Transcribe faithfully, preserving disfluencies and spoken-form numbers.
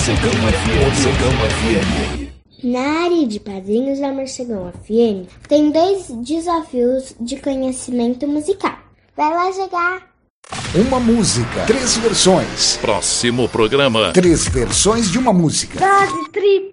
Morcegão F M. Morcegão F M. Na área de padrinhos da Morcegão F M, tem dois desafios de conhecimento musical. Vai lá jogar! Uma música, três versões. Próximo programa. Três versões de uma música. Dose tripla.